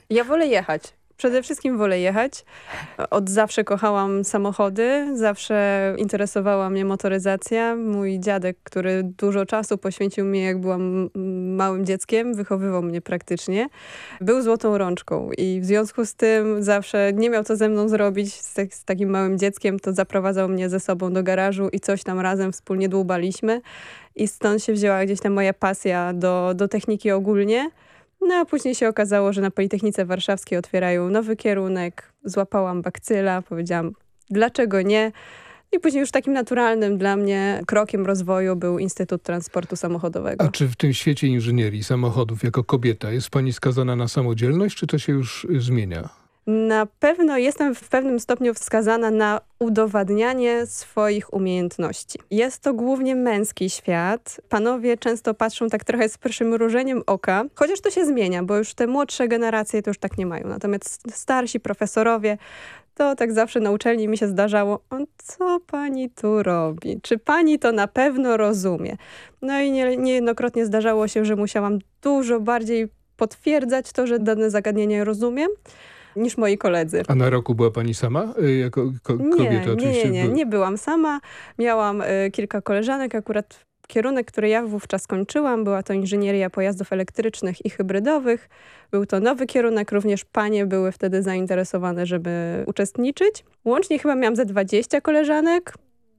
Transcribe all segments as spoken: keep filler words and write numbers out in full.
Ja wolę jechać. Przede wszystkim wolę jechać. Od zawsze kochałam samochody, zawsze interesowała mnie motoryzacja. Mój dziadek, który dużo czasu poświęcił mi, jak byłam małym dzieckiem, wychowywał mnie praktycznie, był złotą rączką i w związku z tym zawsze nie miał co ze mną zrobić z, tak, z takim małym dzieckiem, to zaprowadzał mnie ze sobą do garażu i coś tam razem wspólnie dłubaliśmy i stąd się wzięła gdzieś tam moja pasja do, do techniki ogólnie. No a później się okazało, że na Politechnice Warszawskiej otwierają nowy kierunek. Złapałam bakcyla, powiedziałam, dlaczego nie? I później już takim naturalnym dla mnie krokiem rozwoju był Instytut Transportu Samochodowego. A czy w tym świecie inżynierii samochodów jako kobieta jest pani skazana na samodzielność, czy to się już zmienia? Na pewno jestem w pewnym stopniu wskazana na udowadnianie swoich umiejętności. Jest to głównie męski świat. Panowie często patrzą tak trochę z przymrużeniem oka, chociaż to się zmienia, bo już te młodsze generacje to już tak nie mają. Natomiast starsi profesorowie, to tak zawsze na uczelni mi się zdarzało, co pani tu robi? Czy pani to na pewno rozumie? No i nie, niejednokrotnie zdarzało się, że musiałam dużo bardziej potwierdzać to, że dane zagadnienie rozumiem, niż moi koledzy. A na roku była pani sama? Jako ko kobieta nie, oczywiście? Nie, nie, nie byłam sama. Miałam y, kilka koleżanek. Akurat kierunek, który ja wówczas kończyłam, była to inżynieria pojazdów elektrycznych i hybrydowych. Był to nowy kierunek. Również panie były wtedy zainteresowane, żeby uczestniczyć. Łącznie chyba miałam ze dwadzieścia koleżanek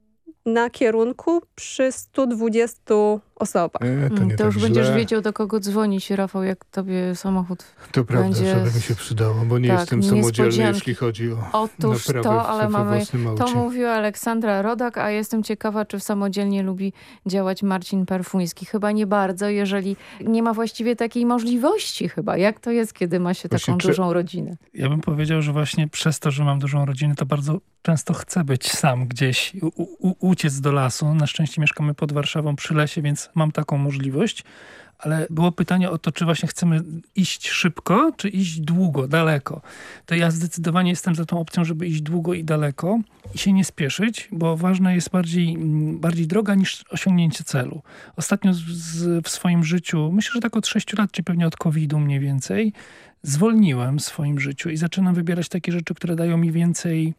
na kierunku przy stu dwudziestu osobach. E, to nie to tak już źle. będziesz wiedział, do kogo dzwonić, Rafał, jak tobie samochód To prawda, będzie... że by mi się przydało, bo nie tak, jestem samodzielny, niespodzianki. jeśli chodzi o Otóż naprawę to, ale w, mamy, własnym aucie. to mówiła Aleksandra Rodak, a jestem ciekawa, czy samodzielnie lubi działać Marcin Perfuński. Chyba nie bardzo, jeżeli nie ma właściwie takiej możliwości chyba. Jak to jest, kiedy ma się Właśnie taką prze- dużą rodzinę? Ja bym powiedział, że właśnie przez to, że mam dużą rodzinę, to bardzo często chcę być sam gdzieś, u, u, uciec do lasu. Na szczęście mieszkamy pod Warszawą przy lesie, więc mam taką możliwość. Ale było pytanie o to, czy właśnie chcemy iść szybko, czy iść długo, daleko. To ja zdecydowanie jestem za tą opcją, żeby iść długo i daleko i się nie spieszyć, bo ważna jest bardziej, bardziej droga niż osiągnięcie celu. Ostatnio z, z, w swoim życiu, myślę, że tak od sześciu lat, czy pewnie od kowida mniej więcej, zwolniłem w swoim życiu i zaczynam wybierać takie rzeczy, które dają mi więcej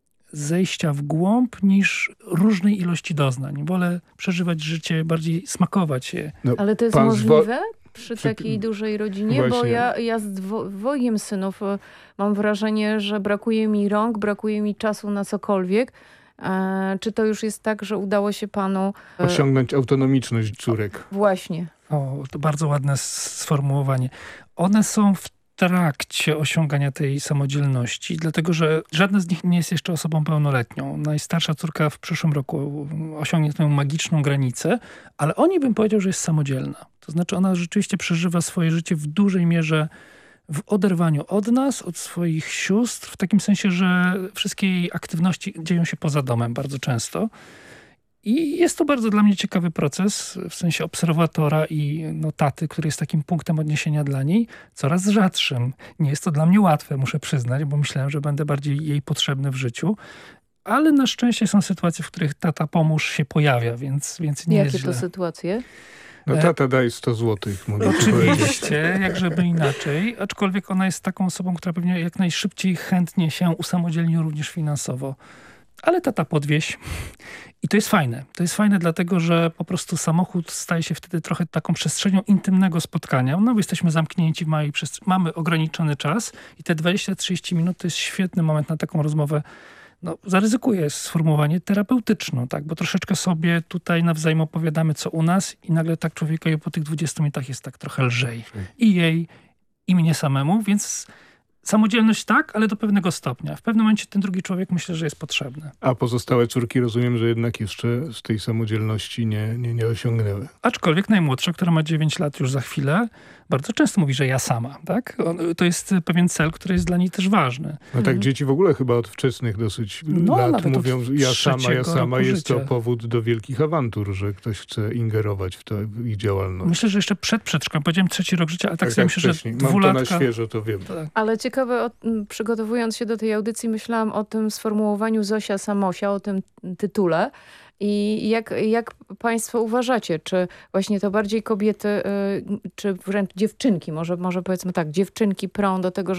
zejścia w głąb niż różnej ilości doznań. Wolę przeżywać życie, bardziej smakować je. No, Ale to jest pan możliwe zwo- przy przy- takiej dużej rodzinie? Bo Właśnie. ja, ja z dwo- dwojgiem synów y, mam wrażenie, że brakuje mi rąk, brakuje mi czasu na cokolwiek. E, czy to już jest tak, że udało się panu... e, Osiągnąć autonomiczność córek. Właśnie. O, to bardzo ładne s- sformułowanie. One są w trakcie osiągania tej samodzielności, dlatego że żadna z nich nie jest jeszcze osobą pełnoletnią. Najstarsza córka w przyszłym roku osiągnie tę magiczną granicę, ale o niej bym powiedział, że jest samodzielna. To znaczy ona rzeczywiście przeżywa swoje życie w dużej mierze w oderwaniu od nas, od swoich sióstr, w takim sensie, że wszystkie jej aktywności dzieją się poza domem bardzo często. I jest to bardzo dla mnie ciekawy proces, w sensie obserwatora i no, taty, który jest takim punktem odniesienia dla niej, coraz rzadszym. Nie jest to dla mnie łatwe, muszę przyznać, bo myślałem, że będę bardziej jej potrzebny w życiu. Ale na szczęście są sytuacje, w których tata pomóż się pojawia, więc, więc nie Jakie jest to źle. sytuacje? No tata daj sto złotych, mogę ci powiedzieć. Oczywiście, jak żeby inaczej, aczkolwiek ona jest taką osobą, która pewnie jak najszybciej chętnie się usamodzielni również finansowo. Ale tata podwieź. I to jest fajne. To jest fajne dlatego, że po prostu samochód staje się wtedy trochę taką przestrzenią intymnego spotkania. No bo jesteśmy zamknięci w małej przestrzeni, mamy ograniczony czas i te dwadzieścia trzydzieści minut to jest świetny moment na taką rozmowę. No, zaryzykuję sformułowanie terapeutyczną, tak? Bo troszeczkę sobie tutaj nawzajem opowiadamy, co u nas i nagle tak człowiekowi po tych dwudziestu minutach jest tak trochę lżej. I jej, i mnie samemu, więc samodzielność tak, ale do pewnego stopnia. W pewnym momencie ten drugi człowiek myślę, że jest potrzebny. A pozostałe córki rozumiem, że jednak jeszcze z tej samodzielności nie, nie, nie osiągnęły. Aczkolwiek najmłodsza, która ma dziewięć lat już za chwilę, bardzo często mówi, że ja sama. Tak? To jest pewien cel, który jest dla niej też ważny. No tak, Mhm. dzieci w ogóle chyba od wczesnych dosyć No, lat nawet mówią, od że ja sama, ja trzeciego sama. roku Jest to życia. powód do wielkich awantur, że ktoś chce ingerować w, to, w ich działalność. Myślę, że jeszcze przed przedszkolą, powiedziałem trzeci rok życia, ale tak, tak, sobie tak myślę, wcześniej. że Mam to na dwulatka... świeżo, to wiem. Tak. Ale ciekawe, o, m, przygotowując się do tej audycji, myślałam o tym sformułowaniu Zosia Samosia, o tym tytule. I jak, jak państwo uważacie, czy właśnie to bardziej kobiety, y, czy wręcz dziewczynki, może, może powiedzmy tak, dziewczynki prą do tego,